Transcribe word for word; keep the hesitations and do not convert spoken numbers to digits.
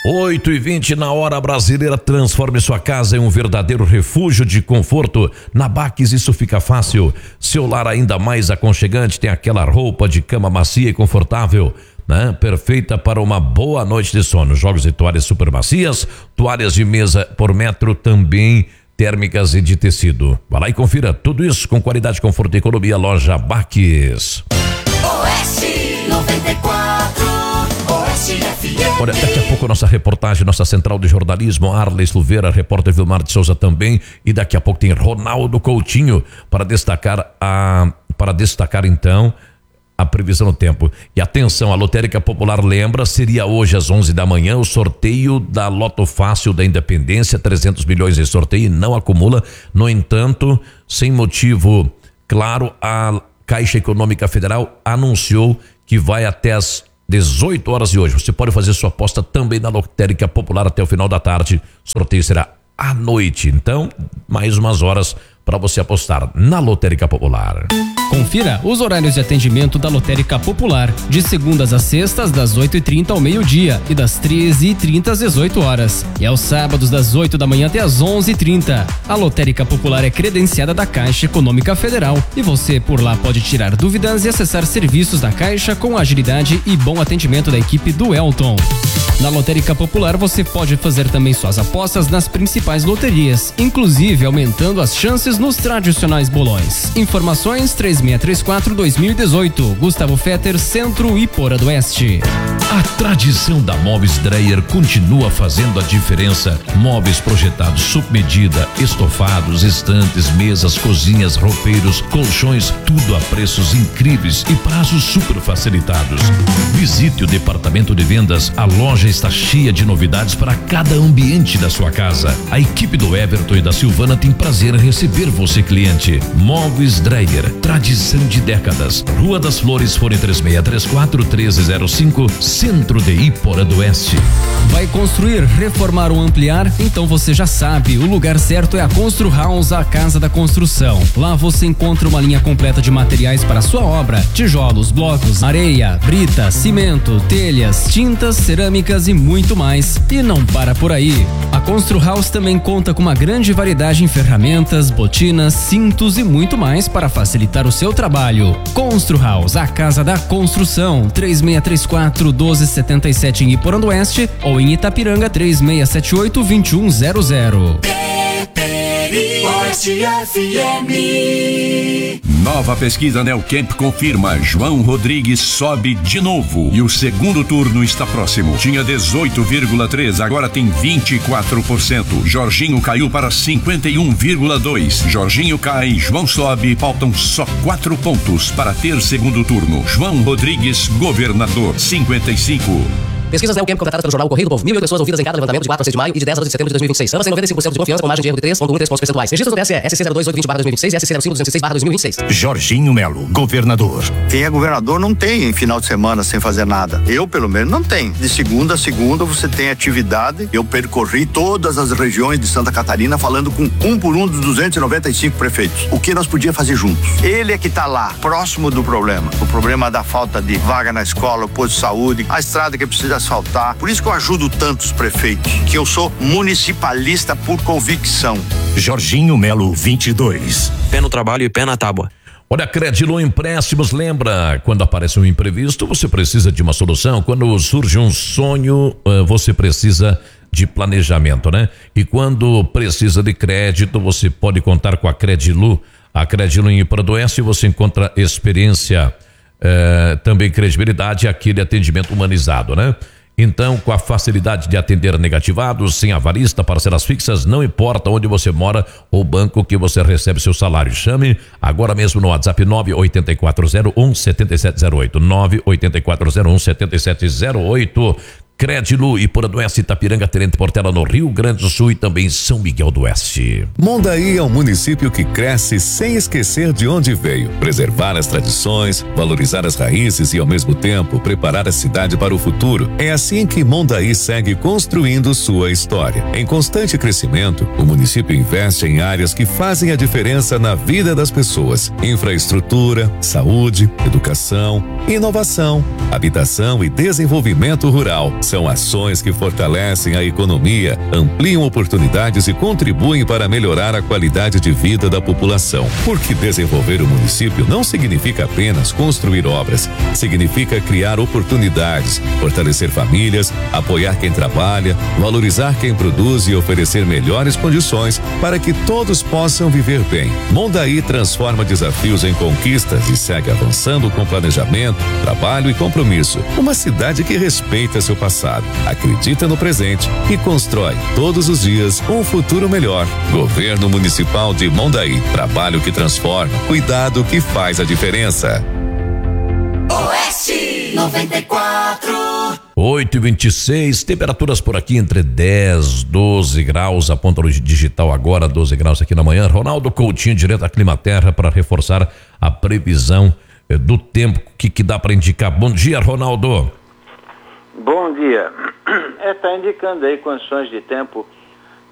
oito e vinte na hora brasileira. Transforme sua casa em um verdadeiro refúgio de conforto. Na Baques isso fica fácil. Seu lar ainda mais aconchegante, tem aquela roupa de cama macia e confortável, né? Perfeita para uma boa noite de sono. Jogos e toalhas super macias, toalhas de mesa por metro também térmicas e de tecido. Vá lá e confira tudo isso com qualidade, conforto e economia. Loja Baques. Oeste noventa e quatro. Olha, daqui a pouco nossa reportagem, nossa central de jornalismo, Arley Silveira, repórter Vilmar de Souza também, e daqui a pouco tem Ronaldo Coutinho para destacar a para destacar então a previsão do tempo. E atenção, a Lotérica Popular lembra, seria hoje às onze da manhã o sorteio da Loto Fácil da Independência, trezentos milhões em sorteio e não acumula. No entanto, sem motivo claro, a Caixa Econômica Federal anunciou que vai até as dezoito horas de hoje. Você pode fazer sua aposta também na Lotérica Popular até o final da tarde. O sorteio será à noite. Então, mais umas horas para você apostar na Lotérica Popular. Confira os horários de atendimento da Lotérica Popular, de segundas a sextas, das oito e trinta ao meio-dia e das treze e trinta às dezoito horas. E aos sábados, das oito da manhã até às onze e trinta. A Lotérica Popular é credenciada da Caixa Econômica Federal e você por lá pode tirar dúvidas e acessar serviços da Caixa com agilidade e bom atendimento da equipe do Elton. Na Lotérica Popular você pode fazer também suas apostas nas principais loterias, inclusive aumentando as chances nos tradicionais bolões. Informações três seis três quatro dois mil e dezoito. Gustavo Fetter, Centro e Pora do Oeste. A tradição da Móveis Dreyer continua fazendo a diferença. Móveis projetados sob medida, estofados, estantes, mesas, cozinhas, roupeiros, colchões, tudo a preços incríveis e prazos super facilitados. Visite o departamento de vendas. A loja está cheia de novidades para cada ambiente da sua casa. A equipe do Everton e da Silvana tem prazer em receber você, cliente. Móveis Dreyer, tradição de décadas. Rua das Flores, fone três seis três quatro, um três zero cinco, Centro de Ipora do Oeste. Vai construir, reformar ou ampliar? Então você já sabe, o lugar certo é a Constru House, a casa da construção. Lá você encontra uma linha completa de materiais para a sua obra: tijolos, blocos, areia, brita, cimento, telhas, tintas, cerâmicas e muito mais. E não para por aí. A Constru House também conta com uma grande variedade em ferramentas, botinas, cintos e muito mais para facilitar o seu trabalho. Constru House, a casa da construção. três seis três quatro, um dois sete sete em Iporã do Oeste ou em Itapiranga três seis sete oito, dois um zero zero. Oeste F M. Nova pesquisa Neocamp confirma: João Rodrigues sobe de novo e o segundo turno está próximo. Tinha dezoito vírgula três, agora tem vinte e quatro por cento. Jorginho caiu para cinquenta e um vírgula dois. Jorginho cai, João sobe, faltam só quatro pontos para ter segundo turno. João Rodrigues, governador, cinquenta e cinco. Pesquisas Neocamp contratadas pelo jornal O Correio do Povo. Mil e oito pessoas ouvidas em cada levantamento de quatro a seis de maio e de dez a doze de setembro de dois mil e vinte e seis. Ambas têm noventa e cinco por cento de confiança com margem de erro de três vírgula um, três pontos percentuais. Registros do T S E, S C zero dois oito vinte barra dois mil e vinte e seis e S C zero cinco duzentos e seis barra dois mil e vinte e seis. Jorginho Melo, governador. Quem é governador não tem final de semana sem fazer nada. Eu, pelo menos, não tenho. De segunda a segunda você tem atividade. Eu percorri todas as regiões de Santa Catarina falando com um por um dos duzentos e noventa e cinco prefeitos. O que nós podíamos fazer juntos? Ele é que está lá, próximo do problema. O problema da falta de vaga na escola, o posto de saúde, a estrada que precisa asfaltar. Por isso que eu ajudo tantos prefeitos, que eu sou municipalista por convicção. Jorginho Melo, vinte e dois. Pé no trabalho e pé na tábua. Olha, Credilu Empréstimos, lembra, quando aparece um imprevisto, você precisa de uma solução. Quando surge um sonho, você precisa de planejamento, né? E quando precisa de crédito, você pode contar com a Credilu. A Credilu em Ipora do Oeste, você encontra experiência, eh, também credibilidade e aquele atendimento humanizado, né? Então, com a facilidade de atender negativados, sem avarista, parcelas fixas, não importa onde você mora ou banco que você recebe seu salário. Chame agora mesmo no WhatsApp nove oito quatro zero um sete sete zero oito, nove oito quatro zero um sete sete zero oito. Credilu, Ipora do Oeste, Itapiranga, Tenente Portela, no Rio Grande do Sul e também São Miguel do Oeste. Mondaí é um município que cresce sem esquecer de onde veio. Preservar as tradições, valorizar as raízes e ao mesmo tempo preparar a cidade para o futuro. É assim que Mondaí segue construindo sua história. Em constante crescimento, o município investe em áreas que fazem a diferença na vida das pessoas. Infraestrutura, saúde, educação, inovação, habitação e desenvolvimento rural. São ações que fortalecem a economia, ampliam oportunidades e contribuem para melhorar a qualidade de vida da população. Porque desenvolver o município não significa apenas construir obras, significa criar oportunidades, fortalecer famílias, apoiar quem trabalha, valorizar quem produz e oferecer melhores condições para que todos possam viver bem. Mondaí transforma desafios em conquistas e segue avançando com planejamento, trabalho e compromisso. Uma cidade que respeita seu passado, acredita no presente e constrói todos os dias um futuro melhor. Governo Municipal de Mondaí. Trabalho que transforma, cuidado que faz a diferença. Oeste noventa e quatro. oito e vinte e seis, temperaturas por aqui entre dez, doze graus, aponta o digital agora, doze graus aqui na manhã. Ronaldo Coutinho, direto da Climaterra, para reforçar a previsão eh, do tempo que, que dá para indicar. Bom dia, Ronaldo. Bom dia. É, tá indicando aí condições de tempo